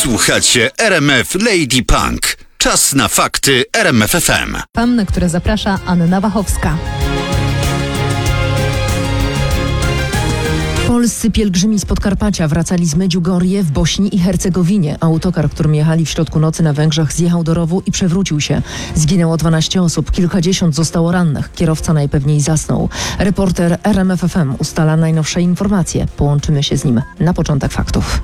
Słuchacie RMF Lady Punk. Czas na fakty RMF FM. Na które zaprasza Anna Wachowska. Polscy pielgrzymi z Podkarpacia wracali z Medjugorje w Bośni i Hercegowinie. Autokar, którym jechali w środku nocy na Węgrzech, zjechał do rowu i przewrócił się. Zginęło 12 osób, kilkadziesiąt zostało rannych. Kierowca najpewniej zasnął. Reporter RMF FM ustala najnowsze informacje. Połączymy się z nim na początek faktów.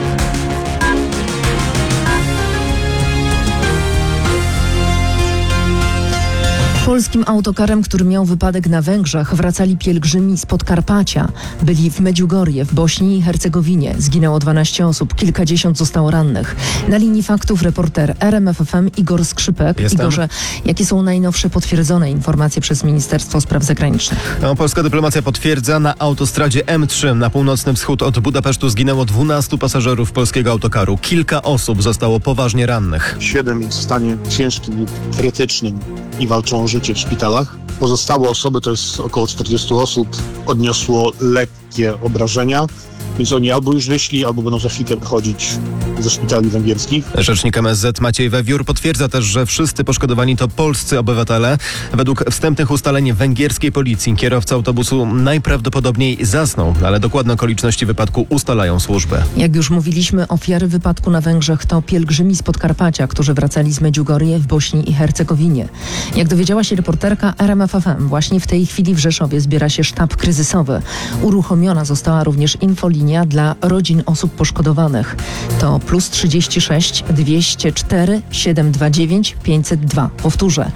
Polskim autokarem, który miał wypadek na Węgrzech, wracali pielgrzymi z Podkarpacia. Byli w Medjugorje w Bośni i Hercegowinie. Zginęło 12 osób, kilkadziesiąt zostało rannych. Na linii faktów reporter RMF FM Igor Skrzypek. Jestem. Igorze, jakie są najnowsze potwierdzone informacje przez Ministerstwo Spraw Zagranicznych? Polska dyplomacja potwierdza, na autostradzie M3 na północny wschód od Budapesztu zginęło 12 pasażerów polskiego autokaru. Kilka osób zostało poważnie rannych. 7 jest w stanie ciężkim lub krytycznym i walczą o życie w szpitalach. Pozostałe osoby, to jest około 40 osób, odniosło lekkie obrażenia, więc oni albo już wyszli, albo będą za chwilkę wychodzić ze szpitali węgierskich. Rzecznik MSZ Maciej Wewiór potwierdza też, że wszyscy poszkodowani to polscy obywatele. Według wstępnych ustaleń węgierskiej policji kierowca autobusu najprawdopodobniej zasnął, ale dokładne okoliczności wypadku ustalają służby. Jak już mówiliśmy, ofiary wypadku na Węgrzech to pielgrzymi z Podkarpacia, którzy wracali z Medjugorje w Bośni i Hercegowinie. Jak dowiedziała się reporterka RMF FM, właśnie w tej chwili w Rzeszowie zbiera się sztab kryzysowy. Uruchomiona została również infolinia dla rodzin osób poszkodowanych. To +36 204 729 502. Powtórzę.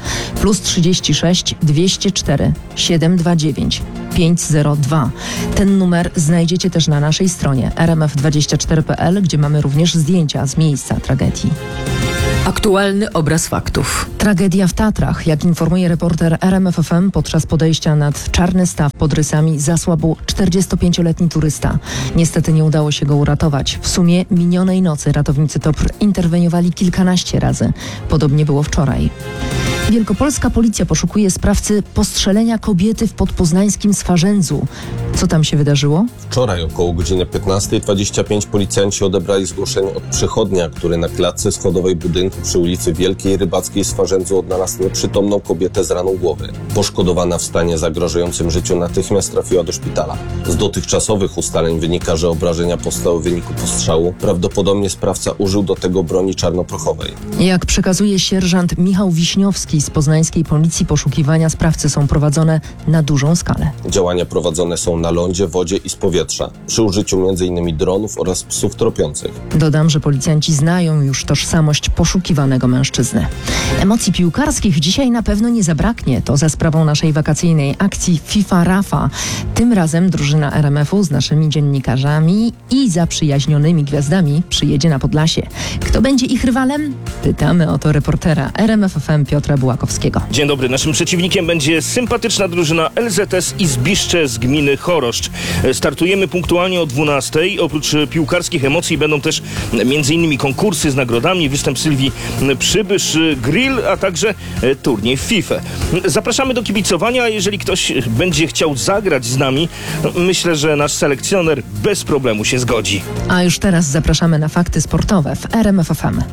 +36 204 729 502. Ten numer znajdziecie też na naszej stronie rmf24.pl, gdzie mamy również zdjęcia z miejsca tragedii. Aktualny obraz faktów. Tragedia w Tatrach. Jak informuje reporter RMF FM, podczas podejścia nad Czarny Staw pod Rysami zasłabł 45-letni turysta. Niestety nie udało się go uratować. W sumie minionej nocy ratownicy TOPR interweniowali kilkanaście razy. Podobnie było wczoraj. Wielkopolska policja poszukuje sprawcy postrzelenia kobiety w podpoznańskim Swarzędzu. Co tam się wydarzyło? Wczoraj około godziny 15:25 policjanci odebrali zgłoszenie od przechodnia, który na klatce schodowej budynku przy ulicy Wielkiej Rybackiej w Swarzędzu odnalazł nieprzytomną kobietę z raną głowy. Poszkodowana w stanie zagrażającym życiu natychmiast trafiła do szpitala. Z dotychczasowych ustaleń wynika, że obrażenia powstały w wyniku postrzału. Prawdopodobnie sprawca użył do tego broni czarnoprochowej. Jak przekazuje sierżant Michał Wiśniowski z poznańskiej policji, poszukiwania sprawcy są prowadzone na dużą skalę. Działania prowadzone są na lądzie, wodzie i z powietrza, przy użyciu m.in. dronów oraz psów tropiących. Dodam, że policjanci znają już tożsamość poszukiwanego mężczyzny. Emocji piłkarskich dzisiaj na pewno nie zabraknie. To za sprawą naszej wakacyjnej akcji FIFA Rafa. Tym razem drużyna RMF-u z naszymi dziennikarzami i zaprzyjaźnionymi gwiazdami przyjedzie na Podlasie. Kto będzie ich rywalem? Pytamy o to reportera RMF FM Piotra Bułakowskiego. Dzień dobry. Naszym przeciwnikiem będzie sympatyczna drużyna LZS i Zbiszcze z gminy Choroszcz. Startujemy punktualnie o 12:00. Oprócz piłkarskich emocji będą też m.in. konkursy z nagrodami, występ Sylwii Przybysz, grill, a także turniej w FIFA. Zapraszamy do kibicowania, a jeżeli ktoś będzie chciał zagrać z nami, myślę, że nasz selekcjoner bez problemu się zgodzi. A już teraz zapraszamy na fakty sportowe w RMF FM.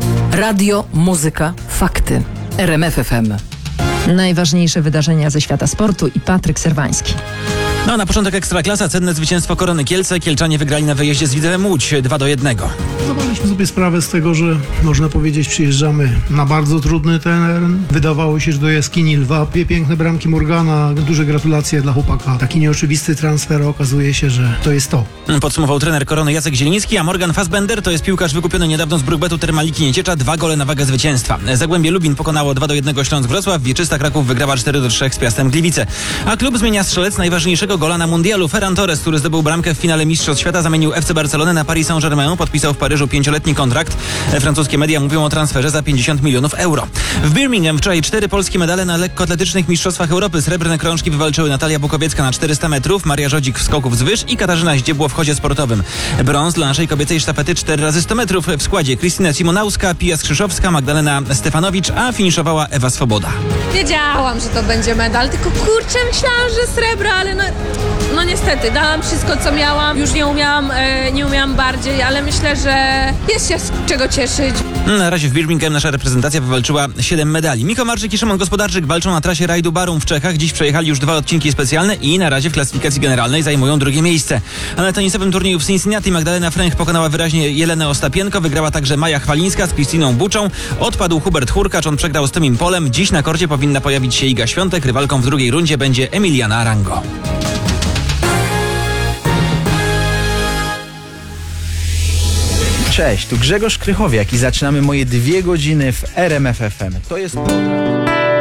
Radio, muzyka, fakty. RMF FM. Najważniejsze wydarzenia ze świata sportu i Patryk Serwański. Na początek Ekstraklasa, cenne zwycięstwo Korony Kielce. Kielczanie wygrali na wyjeździe z Widzewem Łódź 2-1. Zdawaliśmy sobie sprawę z tego, że można powiedzieć, przyjeżdżamy na bardzo trudny teren. Wydawało się, że do jaskini lwa. Dwie piękne bramki Morgana. Duże gratulacje dla chłopaka. Taki nieoczywisty transfer, okazuje się, że to jest to. Podsumował trener Korony Jacek Zieliński, a Morgan Fassbender to jest piłkarz wykupiony niedawno z Brukbetu Termaliki Nieciecza. 2 gole na wagę zwycięstwa. Zagłębie Lubin pokonało 2-1 Śląsk Wrocław. Wieczysta Kraków wygrała 4-3 z Piastem Gliwice. A klub zmienia strzelec najważniejszego gola na mundialu. Ferran Torres, który zdobył bramkę w finale Mistrzostw Świata, zamienił FC Barcelonę na Paris Saint-Germain. Podpisał w Paryżu 5-letni kontrakt. Francuskie media mówią o transferze za 50 milionów euro. W Birmingham wczoraj 4 polskie medale na lekkoatletycznych mistrzostwach Europy. Srebrne krążki wywalczyły Natalia Bukowiecka na 400 metrów, Maria Żodzik w skoku wzwyż i Katarzyna Zdziebło w chodzie sportowym. Brąz dla naszej kobiecej sztafety 4x100 w składzie Krystyna Simonauska, Pija Skrzyszowska, Magdalena Stefanowicz, a finiszowała Ewa Swoboda. Wiedziałam, że to będzie medal, tylko kurczę, myślałam, że srebro, ale no niestety, dałam wszystko, co miałam. Już nie umiałam bardziej, ale myślę, że ale jest się z czego cieszyć. Na razie w Birmingham nasza reprezentacja wywalczyła 7 medali. Miko Marczyk i Szymon Gospodarczyk walczą na trasie rajdu Barum w Czechach. Dziś przejechali już 2 odcinki specjalne i na razie w klasyfikacji generalnej zajmują drugie miejsce. A na tenisowym turnieju w Cincinnati Magdalena Fręch pokonała wyraźnie Jelenę Ostapienko. Wygrała także Maja Chwalińska z Krystyną Buczą. Odpadł Hubert Hurkacz, on przegrał z Tomim Polem. Dziś na korcie powinna pojawić się Iga Świątek. Rywalką w drugiej rundzie będzie Emiliana Arango. Cześć, tu Grzegorz Krychowiak i zaczynamy moje 2 godziny w RMF FM. To jest program.